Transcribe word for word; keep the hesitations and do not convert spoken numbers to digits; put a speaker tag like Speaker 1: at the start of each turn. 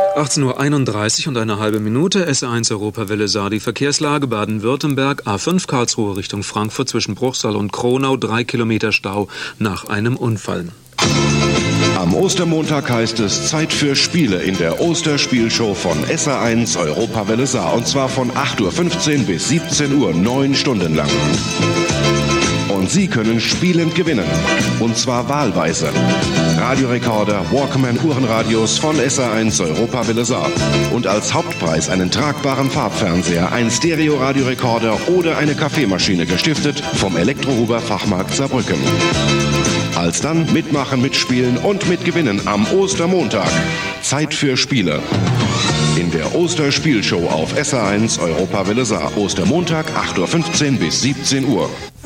Speaker 1: achtzehn Uhr einunddreißig und eine halbe Minute, S R eins Europawelle Saar. Die Verkehrslage Baden-Württemberg, A fünf Karlsruhe Richtung Frankfurt zwischen Bruchsal und Kronau, drei Kilometer Stau nach einem Unfall.
Speaker 2: Am Ostermontag heißt es Zeit für Spiele in der Osterspielshow von S R eins Europawelle Saar. Und zwar von acht Uhr fünfzehn bis siebzehn Uhr, neun Stunden lang. Und Sie können spielend gewinnen. Und zwar wahlweise. Radiorekorder, Walkman, Uhrenradios von S R eins Europawelle Saar. Und als Hauptpreis einen tragbaren Farbfernseher, ein Stereo-Radiorekorder oder eine Kaffeemaschine, gestiftet vom Elektrohuber Fachmarkt Saarbrücken. Alsdann mitmachen, mitspielen und mitgewinnen am Ostermontag. Zeit für Spiele. In der Osterspielshow auf S R eins Europawelle Saar. Ostermontag, acht Uhr fünfzehn bis siebzehn Uhr.